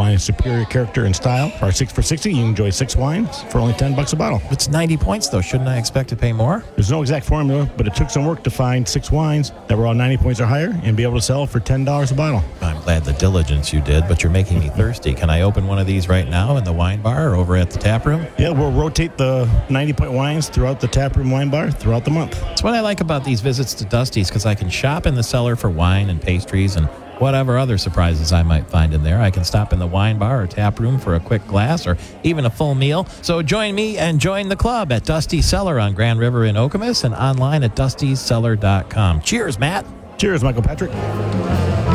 wine is superior character and style. For our 6 for $60, you can enjoy 6 wines for only $10 a bottle. It's 90 points, though. Shouldn't I expect to pay more? There's no exact formula, but it took some work to find 6 wines that were all 90 points or higher and be able to sell for $10 a bottle. I'm glad the diligence you did, but you're making me thirsty. Can I open one of these right now in the wine bar or over at the tap room? Yeah, we'll rotate the 90-point wines throughout the tap room wine bar throughout the month. That's what I like about these visits to Dusty's, because I can shop in the cellar for wine and pastries and whatever other surprises I might find in there. I can stop in the wine bar or tap room for a quick glass or even a full meal. So join me and join the club at Dusty's Cellar on Grand River in Okemos and online at dustycellar.com. Cheers, Matt. Cheers, Michael Patrick.